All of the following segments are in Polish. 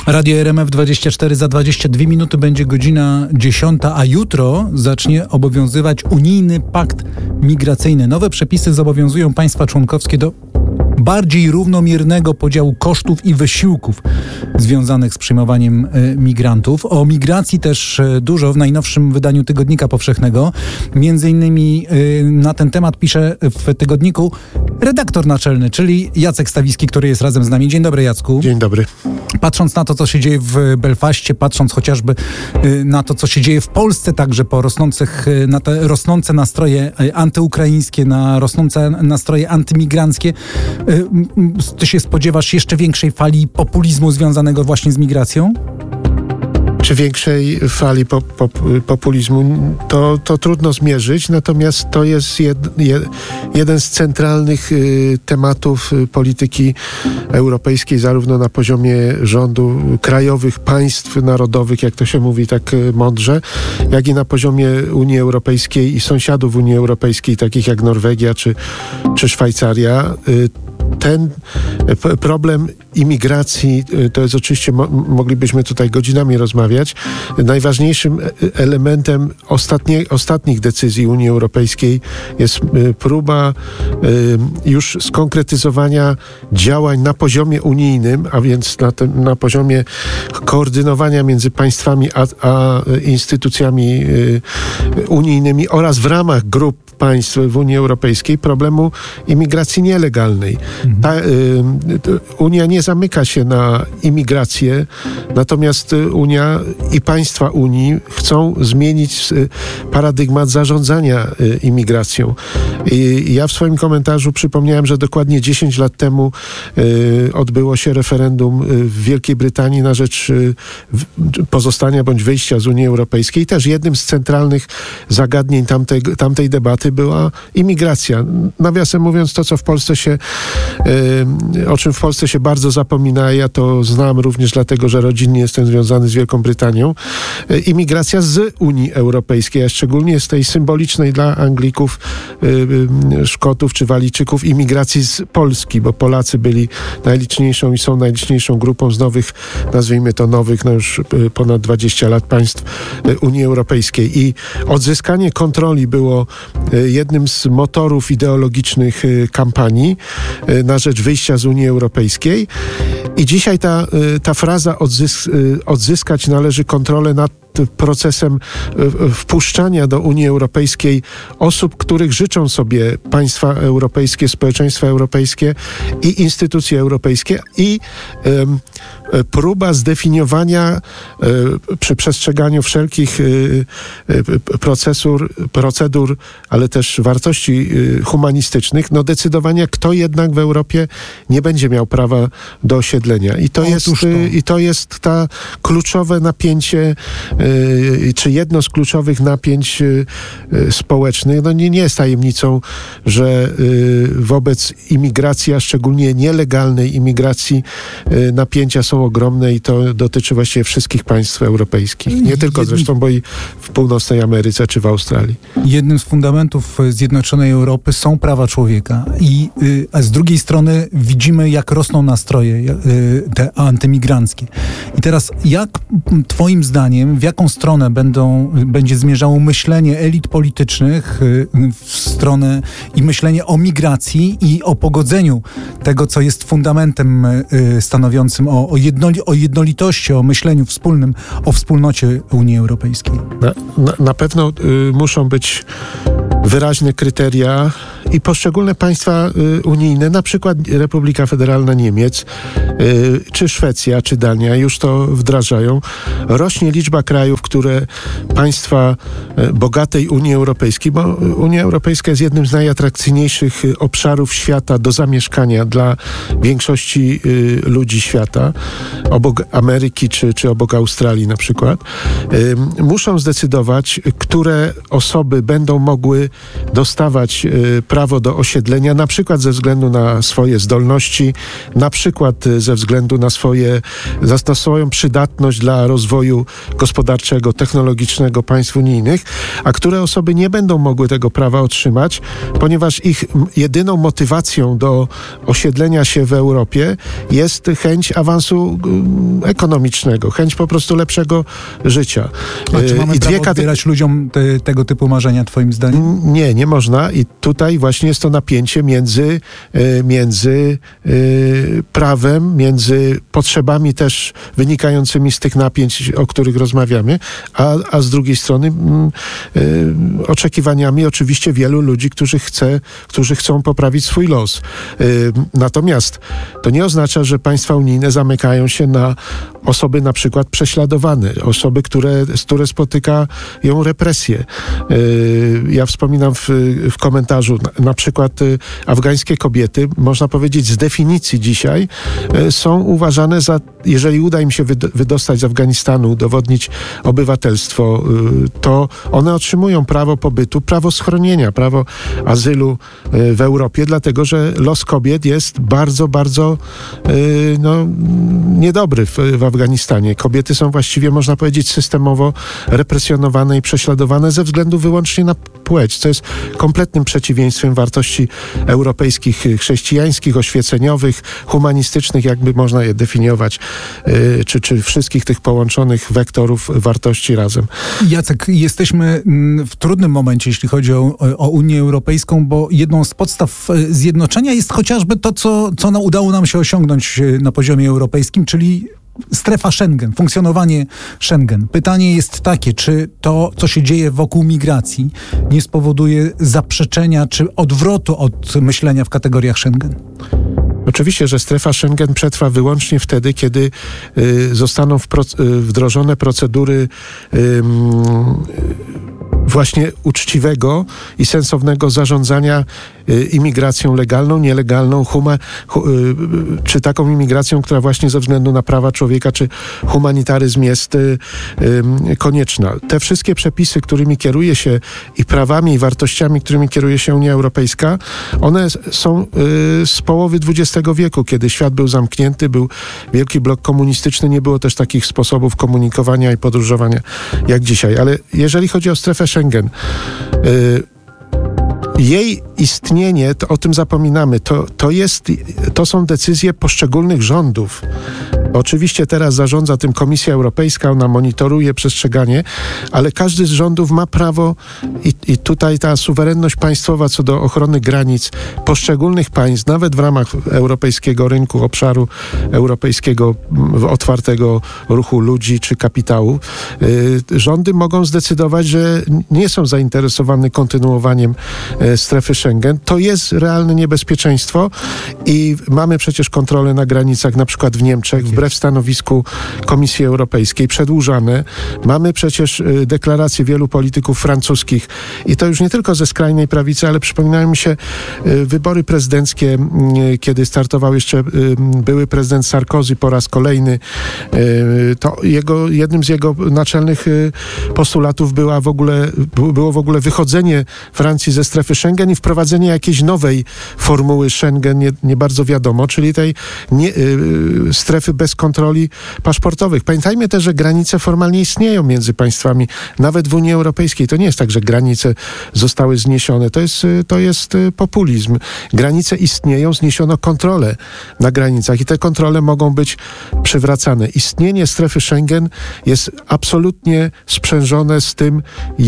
Radio RMF24 za 22 minuty będzie godzina 10, a jutro zacznie obowiązywać unijny pakt migracyjny. Nowe przepisy zobowiązują państwa członkowskie do bardziej równomiernego podziału kosztów i wysiłków związanych z przyjmowaniem migrantów. O migracji też dużo w najnowszym wydaniu Tygodnika Powszechnego. Między innymi na ten temat pisze w tygodniku redaktor naczelny, czyli Jacek Stawiski, który jest razem z nami. Dzień dobry, Jacku. Dzień dobry. Patrząc na to, co się dzieje w Belfaście, patrząc chociażby na to, co się dzieje w Polsce, także na te rosnące nastroje antyukraińskie, na rosnące nastroje antymigranckie, ty się spodziewasz jeszcze większej fali populizmu związanego właśnie z migracją? Czy większej fali populizmu, to trudno zmierzyć, natomiast to jest jeden z centralnych tematów polityki europejskiej, zarówno na poziomie rządu krajowych, państw narodowych, jak to się mówi tak mądrze, jak i na poziomie Unii Europejskiej i sąsiadów Unii Europejskiej, takich jak Norwegia czy Szwajcaria. Ten problem imigracji, to jest oczywiście, moglibyśmy tutaj godzinami rozmawiać, najważniejszym elementem ostatnich decyzji Unii Europejskiej jest próba już skonkretyzowania działań na poziomie unijnym, a więc na poziomie koordynowania między państwami a instytucjami unijnymi oraz w ramach grup państw w Unii Europejskiej problemu imigracji nielegalnej. Unia nie zamyka się na imigrację, natomiast Unia i państwa Unii chcą zmienić paradygmat zarządzania imigracją. I ja w swoim komentarzu przypomniałem, że dokładnie 10 lat temu odbyło się referendum w Wielkiej Brytanii na rzecz pozostania bądź wyjścia z Unii Europejskiej. Też jednym z centralnych zagadnień tamtej debaty była imigracja. Nawiasem mówiąc, to, o czym w Polsce się bardzo zapomina, ja to znam również dlatego, że rodzinnie jestem związany z Wielką Brytanią, imigracja z Unii Europejskiej, a szczególnie z tej symbolicznej dla Anglików, Szkotów czy Walijczyków imigracji z Polski, bo Polacy byli najliczniejszą i są najliczniejszą grupą z nowych, nazwijmy to nowych, już ponad 20 lat państw Unii Europejskiej. I odzyskanie kontroli było jednym z motorów ideologicznych kampanii na rzecz wyjścia z Unii Europejskiej. I dzisiaj ta fraza odzyskać należy kontrolę nad procesem wpuszczania do Unii Europejskiej osób, których życzą sobie państwa europejskie, społeczeństwa europejskie i instytucje europejskie i próba zdefiniowania przy przestrzeganiu wszelkich procedur, ale też wartości humanistycznych, decydowania, kto jednak w Europie nie będzie miał prawa do osiedlenia. I to jest ta kluczowe napięcie, czy jedno z kluczowych napięć społecznych. Nie jest tajemnicą, że wobec imigracji, a szczególnie nielegalnej imigracji, napięcia są ogromne i to dotyczy właściwie wszystkich państw europejskich. Nie tylko zresztą, bo i w północnej Ameryce czy w Australii. Jednym z fundamentów zjednoczonej Europy są prawa człowieka. A z drugiej strony widzimy, jak rosną nastroje te antymigranckie. I teraz, jak twoim zdaniem, w jaką stronę będzie zmierzało myślenie elit politycznych w stronę i myślenie o migracji i o pogodzeniu tego, co jest fundamentem stanowiącym o jednolitości, o myśleniu wspólnym, o wspólnocie Unii Europejskiej? Na pewno muszą być wyraźne kryteria i poszczególne państwa unijne, na przykład Republika Federalna Niemiec, czy Szwecja, czy Dania już to wdrażają. Rośnie liczba krajów, które państwa bogatej Unii Europejskiej, bo Unia Europejska jest jednym z najatrakcyjniejszych obszarów świata do zamieszkania dla większości ludzi świata, obok Ameryki, czy obok Australii na przykład, muszą zdecydować, które osoby będą mogły dostawać prawo prawo do osiedlenia, na przykład ze względu na swoje zdolności, na przykład ze względu na swoją przydatność dla rozwoju gospodarczego, technologicznego państw unijnych, a które osoby nie będą mogły tego prawa otrzymać, ponieważ ich jedyną motywacją do osiedlenia się w Europie jest chęć awansu ekonomicznego, chęć po prostu lepszego życia. A czy mamy prawo odbierać ludziom tego typu marzenia, twoim zdaniem? Nie można i tutaj właśnie jest to napięcie między prawem, między potrzebami też wynikającymi z tych napięć, o których rozmawiamy, a z drugiej strony oczekiwaniami oczywiście wielu ludzi, którzy chcą poprawić swój los. Natomiast to nie oznacza, że państwa unijne zamykają się na osoby na przykład prześladowane, osoby, które spotykają represje. Ja wspominam w komentarzu na przykład afgańskie kobiety, można powiedzieć z definicji dzisiaj, są uważane za, jeżeli uda im się wydostać z Afganistanu, udowodnić obywatelstwo, to one otrzymują prawo pobytu, prawo schronienia, prawo azylu w Europie, dlatego że los kobiet jest bardzo, bardzo niedobry w Afganistanie. Kobiety są właściwie, można powiedzieć, systemowo represjonowane i prześladowane ze względu wyłącznie na płeć, co jest kompletnym przeciwieństwem wartości europejskich, chrześcijańskich, oświeceniowych, humanistycznych, jakby można je definiować, czy wszystkich tych połączonych wektorów wartości razem. Jacek, jesteśmy w trudnym momencie, jeśli chodzi o Unię Europejską, bo jedną z podstaw zjednoczenia jest chociażby to, co udało nam się osiągnąć na poziomie europejskim, czyli strefa Schengen, funkcjonowanie Schengen. Pytanie jest takie, czy to, co się dzieje wokół migracji, nie spowoduje zaprzeczenia czy odwrotu od myślenia w kategoriach Schengen? Oczywiście, że strefa Schengen przetrwa wyłącznie wtedy, kiedy zostaną wdrożone procedury właśnie uczciwego i sensownego zarządzania imigracją legalną, nielegalną, czy taką imigracją, która właśnie ze względu na prawa człowieka, czy humanitaryzm jest konieczna. Te wszystkie przepisy, którymi kieruje się i prawami, i wartościami, którymi kieruje się Unia Europejska, one są z połowy XX wieku, kiedy świat był zamknięty, był wielki blok komunistyczny, nie było też takich sposobów komunikowania i podróżowania jak dzisiaj. Ale jeżeli chodzi o strefę Schengen, jej istnienie, to o tym zapominamy, to są decyzje poszczególnych rządów. Oczywiście teraz zarządza tym Komisja Europejska, ona monitoruje przestrzeganie, ale każdy z rządów ma prawo i tutaj ta suwerenność państwowa co do ochrony granic poszczególnych państw, nawet w ramach europejskiego rynku, obszaru europejskiego otwartego ruchu ludzi czy kapitału, rządy mogą zdecydować, że nie są zainteresowane kontynuowaniem strefy Schengen. To jest realne niebezpieczeństwo i mamy przecież kontrolę na granicach, na przykład w Niemczech, wbrew stanowisku Komisji Europejskiej, przedłużane. Mamy przecież deklaracje wielu polityków francuskich i to już nie tylko ze skrajnej prawicy, ale przypominają mi się wybory prezydenckie, kiedy startował jeszcze były prezydent Sarkozy po raz kolejny. To jednym z jego naczelnych postulatów było w ogóle wychodzenie Francji ze strefy Schengen i wprowadzenie jakiejś nowej formuły Schengen, nie bardzo wiadomo, czyli tej strefy bez kontroli paszportowych. Pamiętajmy też, że granice formalnie istnieją między państwami, nawet w Unii Europejskiej. To nie jest tak, że granice zostały zniesione. To jest populizm. Granice istnieją, zniesiono kontrolę na granicach i te kontrole mogą być przywracane. Istnienie strefy Schengen jest absolutnie sprzężone z tym,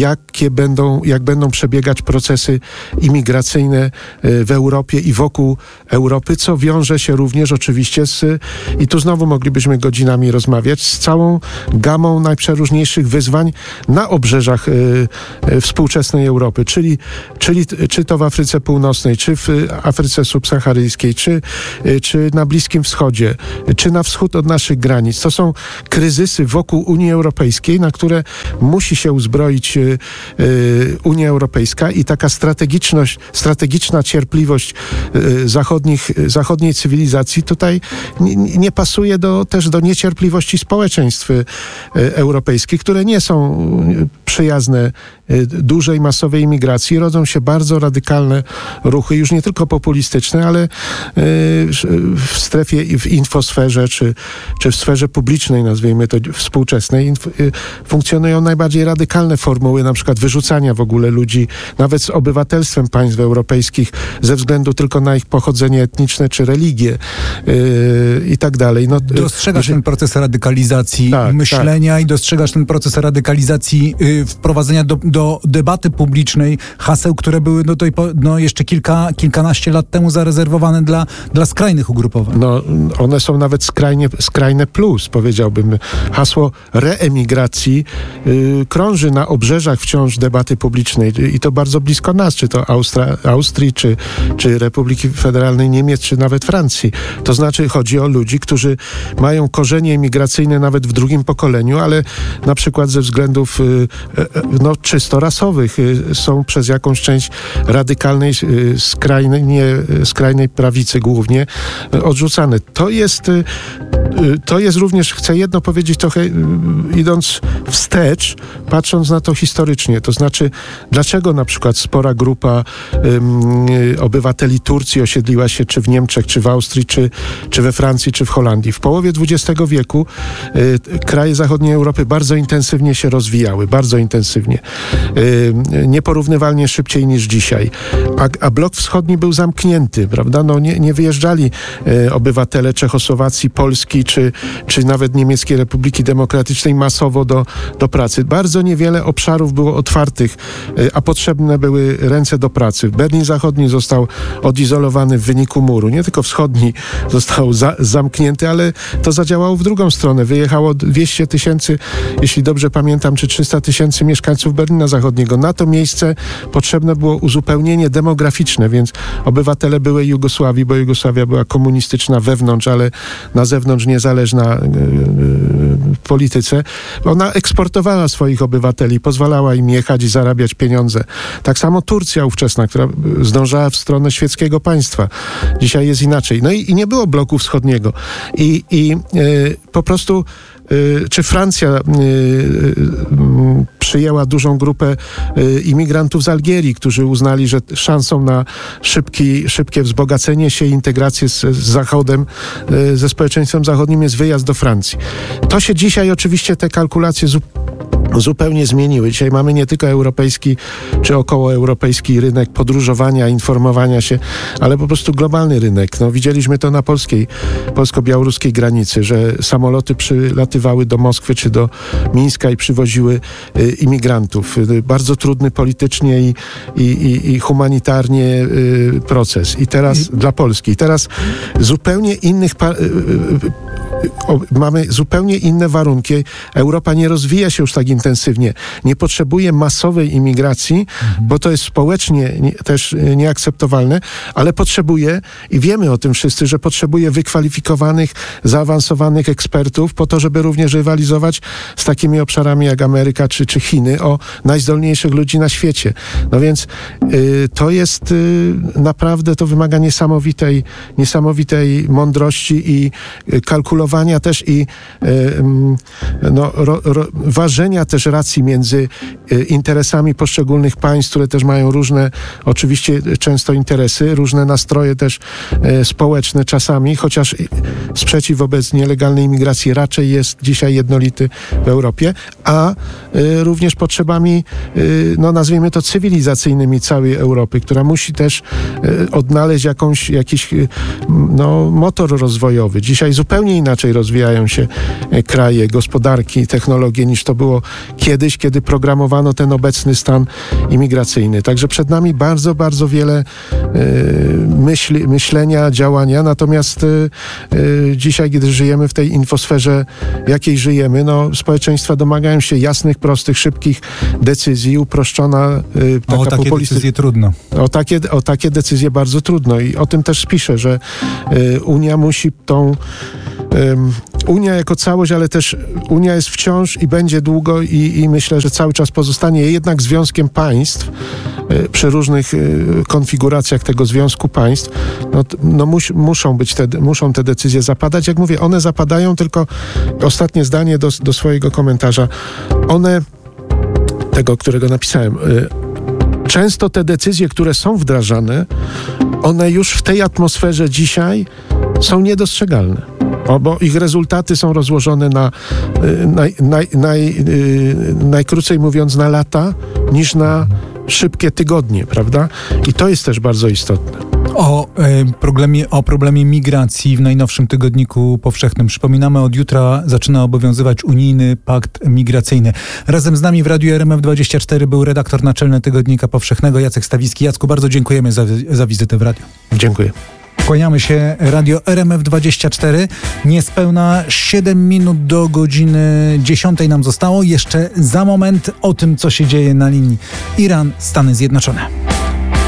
jak będą przebiegać procesy imigracyjne w Europie i wokół Europy, co wiąże się również oczywiście i tu znowu moglibyśmy godzinami rozmawiać, z całą gamą najprzeróżniejszych wyzwań na obrzeżach współczesnej Europy, czy to w Afryce Północnej, czy w Afryce Subsaharyjskiej, czy na Bliskim Wschodzie, czy na wschód od naszych granic. To są kryzysy wokół Unii Europejskiej, na które musi się uzbroić Unia Europejska i taka strategiczność strategiczna cierpliwość zachodniej cywilizacji tutaj nie pasuje też do niecierpliwości społeczeństw europejskich, które nie są przyjazne dużej, masowej imigracji. Rodzą się bardzo radykalne ruchy, już nie tylko populistyczne, ale w infosferze, czy w sferze publicznej, nazwijmy to współczesnej, funkcjonują najbardziej radykalne formuły, na przykład wyrzucania w ogóle ludzi, nawet z obywatelstwem państw europejskich, ze względu tylko na ich pochodzenie etniczne, czy religię i tak dalej. Dostrzegasz ten proces radykalizacji myślenia i dostrzegasz ten proces radykalizacji wprowadzenia do debaty publicznej haseł, które były jeszcze kilkanaście lat temu zarezerwowane dla skrajnych ugrupowań. One są nawet skrajne plus, powiedziałbym. Hasło reemigracji krąży na obrzeżach wciąż debaty publicznej i to bardzo blisko nas, czy to Austrii, czy Republiki Federalnej Niemiec, czy nawet Francji. To znaczy chodzi o ludzi, którzy mają korzenie emigracyjne nawet w drugim pokoleniu, ale na przykład ze względów czysto rasowych są przez jakąś część radykalnej, skrajnej prawicy głównie odrzucane. To jest również, chcę jedno powiedzieć trochę idąc wstecz, patrząc na to historycznie. To znaczy, dlaczego na przykład spora grupa obywateli Turcji osiedliła się czy w Niemczech, czy w Austrii, czy we Francji, czy w Holandii. W połowie XX wieku kraje zachodniej Europy bardzo intensywnie się rozwijały. Bardzo intensywnie. Nieporównywalnie szybciej niż dzisiaj. A blok wschodni był zamknięty, prawda? Nie wyjeżdżali obywatele Czechosłowacji, Polski, czy nawet Niemieckiej Republiki Demokratycznej masowo do pracy. Bardzo niewiele obszarów było otwartych, a potrzebne były ręce do pracy. Berlin Zachodni został odizolowany w wyniku muru. Nie tylko wschodni został zamknięty, ale to zadziałało w drugą stronę. Wyjechało 200 000, jeśli dobrze pamiętam, czy 300 000 mieszkańców Berlina Zachodniego. Na to miejsce potrzebne było uzupełnienie demograficzne, więc obywatele byłej Jugosławii, bo Jugosławia była komunistyczna wewnątrz, ale na zewnątrz niezależna w polityce. Ona eksportowała swoich obywateli, pozwalała im jechać i zarabiać pieniądze. Tak samo Turcja ówczesna, która zdążała w stronę świeckiego państwa. Dzisiaj jest inaczej. I nie było bloku wschodniego. I po prostu czy Francja przyjęła dużą grupę imigrantów z Algierii, którzy uznali, że szansą na szybkie wzbogacenie się i integrację z Zachodem, ze społeczeństwem zachodnim jest wyjazd do Francji. To się dzisiaj oczywiście te kalkulacje zupełnie zmieniły. Dzisiaj mamy nie tylko europejski czy okołoeuropejski rynek podróżowania, informowania się, ale po prostu globalny rynek. Widzieliśmy to na polsko-białoruskiej granicy, że samoloty przylatywały do Moskwy czy do Mińska i przywoziły imigrantów. Bardzo trudny politycznie i humanitarnie proces. I teraz dla Polski. I teraz zupełnie mamy zupełnie inne warunki. Europa nie rozwija się już tak intensywnie. Nie potrzebuje masowej imigracji, bo to jest społecznie też nieakceptowalne, ale potrzebuje, i wiemy o tym wszyscy, że potrzebuje wykwalifikowanych, zaawansowanych ekspertów po to, żeby również rywalizować z takimi obszarami jak Ameryka czy Chiny o najzdolniejszych ludzi na świecie. Więc to jest naprawdę, to wymaga niesamowitej mądrości i kalkulowania też i ważenia też racji między interesami poszczególnych państw, które też mają różne, oczywiście często interesy, różne nastroje też społeczne czasami, chociaż sprzeciw wobec nielegalnej imigracji raczej jest dzisiaj jednolity w Europie, a również potrzebami, nazwijmy to cywilizacyjnymi całej Europy, która musi też odnaleźć jakiś motor rozwojowy. Dzisiaj zupełnie inaczej rozwijają się kraje, gospodarki, technologie niż to było kiedyś, kiedy programowano ten obecny stan imigracyjny. Także przed nami bardzo, bardzo wiele myślenia, działania, natomiast dzisiaj, kiedy żyjemy w tej infosferze, jakiej żyjemy, społeczeństwa domagają się jasnych, prostych, szybkich decyzji, uproszczona o takie decyzje trudno. O takie decyzje bardzo trudno i o tym też piszę, że Unia musi Unia jako całość, ale też Unia jest wciąż i będzie długo i myślę, że cały czas pozostanie jednak związkiem państw, przy różnych konfiguracjach tego Związku Państw, muszą te decyzje zapadać. Jak mówię, one zapadają, tylko ostatnie zdanie do swojego komentarza. Tego, którego napisałem, często te decyzje, które są wdrażane, one już w tej atmosferze dzisiaj są niedostrzegalne, bo ich rezultaty są rozłożone na najkrócej mówiąc na lata, niż na szybkie tygodnie, prawda? I to jest też bardzo istotne. O problemie migracji w najnowszym Tygodniku Powszechnym. Przypominamy, od jutra zaczyna obowiązywać unijny pakt migracyjny. Razem z nami w Radiu RMF24 był redaktor naczelny Tygodnika Powszechnego Jacek Stawicki. Jacku, bardzo dziękujemy za wizytę w radiu. Dziękuję. Kłaniamy się. Radio RMF24. Niespełna 7 minut do godziny 10 nam zostało. Jeszcze za moment o tym, co się dzieje na linii Iran-Stany Zjednoczone.